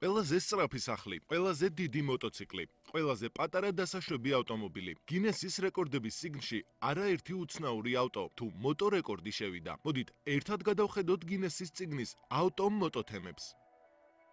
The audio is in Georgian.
ყველაზე სწრაფი სახლი, ყველაზე დიდი მოტოციკლი, ყველაზე პატარა დასაშვები ავტომობილი. გინესის რეკორდების წიგნში არაერთი უცნაური ავტო თუ მოტო რეკორდი შევიდა. მოდით ერთად გადავხედოთ გინესის წიგნის ავტო-მოტო თემებს.